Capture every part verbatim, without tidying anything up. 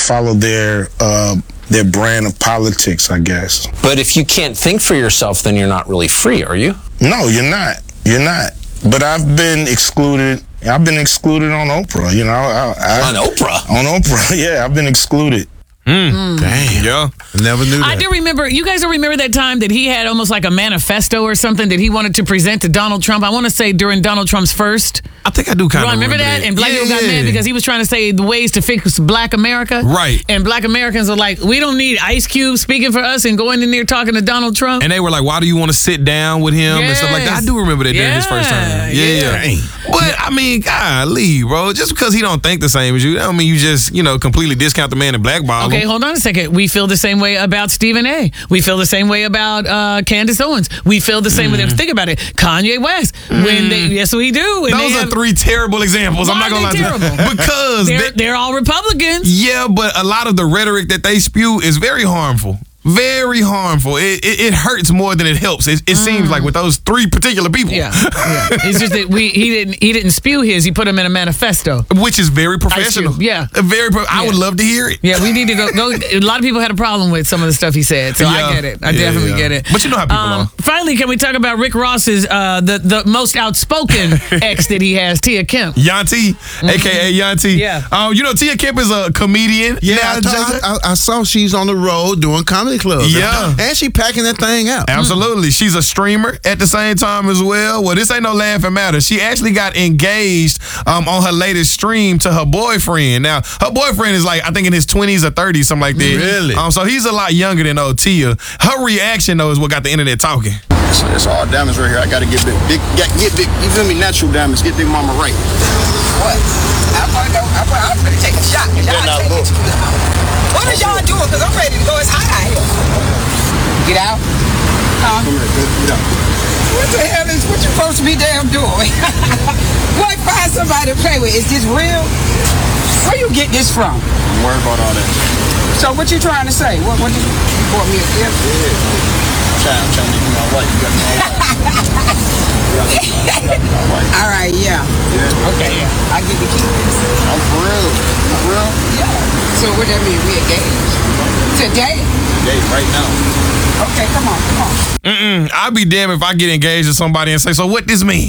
follow their uh, their brand of politics, I guess. But if you can't think for yourself, then you're not really free, are you? No, you're not. You're not. But I've been excluded. I've been excluded on Oprah. You know, I, I, on Oprah. On Oprah, yeah, I've been excluded. Mm. Mm. Damn. Yeah. Never knew that. I do remember, you guys don't remember that time that he had almost like a manifesto or something that he wanted to present to Donald Trump? I want to say during Donald Trump's first. I think I do kind of remember, remember that? that? And black yeah, people got yeah. mad because he was trying to say the ways to fix black America. Right. And black Americans are like, we don't need Ice Cube speaking for us and going in there talking to Donald Trump. And they were like, why do you want to sit down with him yes. and stuff like that? I do remember that during yeah. his first time. Yeah, yeah. yeah. But, I mean, golly, bro, just because he don't think the same as you, that don't mean you just, you know, completely discount the man and blackball him. Okay, hold on a second. We feel the same way about Stephen A. We feel the same way about uh, Candace Owens. We feel the same mm. way. Think about it. Kanye West. Mm. When they, yes, we do. When Those are have, three terrible examples. I'm not going to lie to you. Because they're, they, they're all Republicans. Yeah, but a lot of the rhetoric that they spew is very harmful. Very harmful. It, it it hurts more than it helps. It, it mm. seems like with those three particular people. Yeah, yeah. It's just that we he didn't he didn't spew his. He put him in a manifesto, which is very professional. Yeah, very. Pro- I yeah. would love to hear it. Yeah, we need to go, go. A lot of people had a problem with some of the stuff he said, so yeah. I get it. I yeah, definitely yeah. get it. But you know how people um, are. Finally, can we talk about Rick Ross's uh, the the most outspoken ex that he has, Tia Kemp, Yanti, mm-hmm. aka Yanti. Yeah. Um, you know Tia Kemp is a comedian. Yeah, I, I, I saw she's on the road doing comedy clubs. Yeah. And she packing that thing out. Absolutely. She's a streamer at the same time as well. Well, this ain't no laughing matter. She actually got engaged um, on her latest stream to her boyfriend. Now, her boyfriend is like, I think in his twenties or thirties, something like that. Really? Um, so he's a lot younger than old Tia. Her reaction, though, is what got the internet talking. It's, it's all diamonds right here. I got to get big, big, get, get big, you feel me, natural diamonds. Get Big Mama right. What? I want to go, I want, I'm ready to take a shot. Y'all take it. What are y'all doing? Because I'm ready to go. It's hot out here. Get out? Huh? Come here, get out. What the hell is what you supposed to be damn doing? Boy, find somebody to play with. Is this real? Where you get this from? Don't worry about all that. So what you trying to say? What, what you, you bought me a gift? Yeah. I'm trying, I'm trying to get you my wife. You got my wife. All right, yeah. Yeah. Okay, yeah. I get the keys. I'm for real. For real? Yeah. So what that mean? We engaged? Today? Today, right now. Okay, come on, come on. Mm-mm. I'd be damned if I get engaged to somebody and say, so what this mean?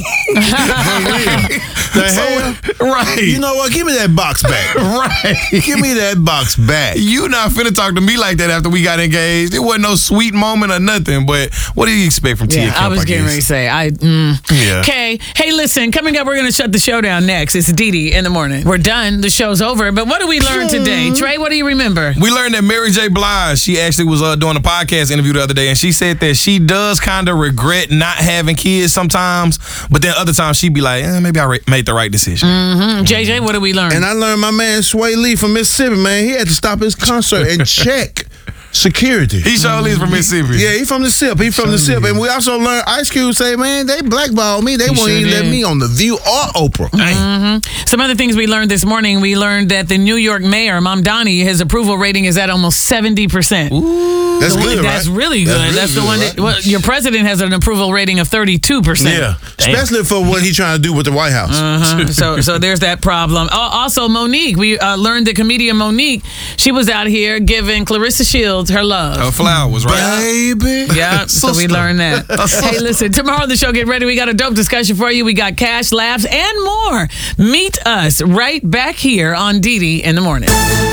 The hell? Right. You know what? Give me that box back. Right. Give me that box back. You not finna talk to me like that after we got engaged. It wasn't no sweet moment or nothing, but what do you expect from Tia yeah, Kemp, I was I getting guess? ready to say. I, mm. Yeah. Okay. Hey, listen, coming up, we're going to shut the show down next. It's Didi in the morning. We're done. The show's over. But what did we learn today? Trey, what do you remember? We learned that Mary J. Blige, she actually was uh, doing a podcast interview the other day, and she said that she does kind of regret not having kids sometimes, but then other times she'd be like, eh, maybe I re- made the right decision. Mm-hmm. J J, what did we learn? And I learned my man Sway Lee from Mississippi, man, he had to stop his concert and check security. He surely is from Mississippi. Yeah, he from the S I P. He from the S I P. And we also learned Ice Cube say, man, they blackballed me. They won't sure even did. let me on The View or Oprah. Mm-hmm. Some other things we learned this morning. We learned that the New York mayor, Mamdani, his approval rating is at almost seventy percent. Ooh, that's the good, one, That's right? really good. That's, That's, really the one good, that, right? well, your president has an approval rating of thirty-two percent. Yeah, especially for what he's trying to do with the White House. Uh-huh. so so there's that problem. Oh, also, Monique, we uh, learned that comedian Monique, she was out here giving Clarissa Shields her love. Her flowers, right? Baby. Yeah, so we learned that. Hey, listen, tomorrow the show, get ready. We got a dope discussion for you. We got cash, laughs, and more. Meet us right back here on Didi in the morning.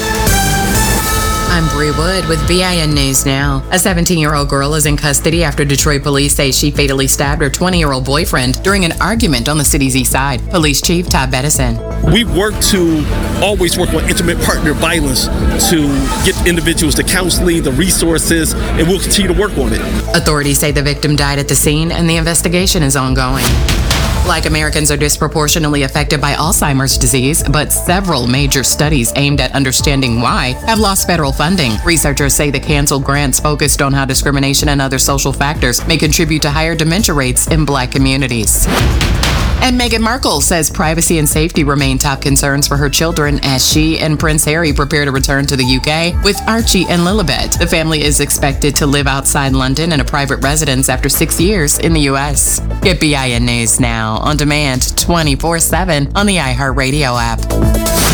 I'm Bree Wood with B I N News Now. A seventeen-year-old girl is in custody after Detroit police say she fatally stabbed her twenty-year-old boyfriend during an argument on the city's east side. Police Chief Todd Bettison. We work to always work on intimate partner violence to get individuals the counseling, the resources, and we'll continue to work on it. Authorities say the victim died at the scene and the investigation is ongoing. Black Americans are disproportionately affected by Alzheimer's disease, but several major studies aimed at understanding why have lost federal funding. Researchers say the canceled grants focused on how discrimination and other social factors may contribute to higher dementia rates in Black communities. And Meghan Markle says privacy and safety remain top concerns for her children as she and Prince Harry prepare to return to the U K with Archie and Lilibet. The family is expected to live outside London in a private residence after six years in the U S. Get B I N News Now on demand twenty-four seven on the iHeartRadio app.